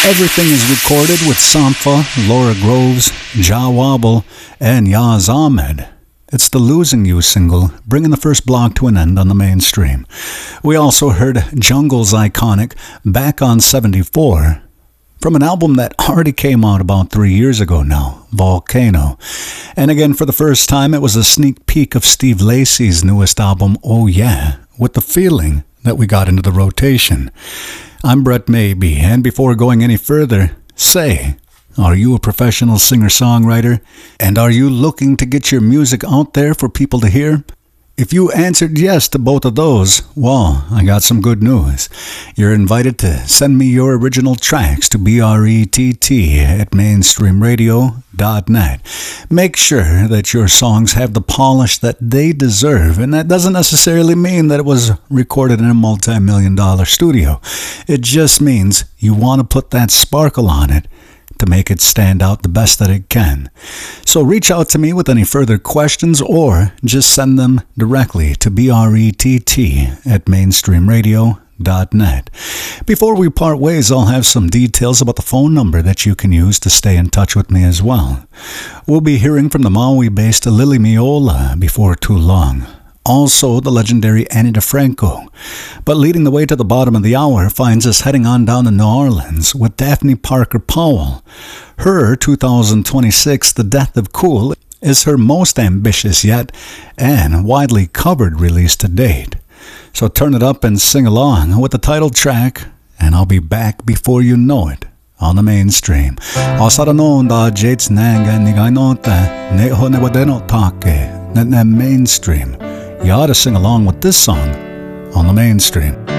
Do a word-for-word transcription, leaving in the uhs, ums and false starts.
Everything is recorded with Sampha, Laura Groves, Jah Wobble, and Yaz Ahmed. It's the Losing You single, bringing the first block to an end on the mainstream. We also heard Jungle's iconic Back on seventy-four, from an album that already came out about three years ago now, Volcano. And again, for the first time, it was a sneak peek of Steve Lacy's newest album, Oh Yeah, with the feeling that we got into the rotation. I'm Brett Maybe, and before going any further, say, are you a professional singer-songwriter? And are you looking to get your music out there for people to hear? If you answered yes to both of those, well, I got some good news. You're invited to send me your original tracks to B R E T T at mainstream radio dot net. Make sure that your songs have the polish that they deserve, and that doesn't necessarily mean that it was recorded in a multi-million dollar studio. It just means you want to put that sparkle on it to make it stand out the best that it can. So reach out to me with any further questions or just send them directly to B R E T T at mainstream radio dot net. Before we part ways, I'll have some details about the phone number that you can use to stay in touch with me as well. We'll be hearing from the Maui-based Lily Miola before too long. Also, the legendary Annie DeFranco. But leading the way to the bottom of the hour finds us heading on down to New Orleans with Daphne Parker Powell. Her two thousand twenty-six The Death of Cool is her most ambitious yet and widely covered release to date. So turn it up and sing along with the title track, and I'll be back before you know it on the mainstream. Osaranon Jates Nanga Nigainota Neho Nebodeno Take Net Mainstream. You ought to sing along with this song on the mainstream.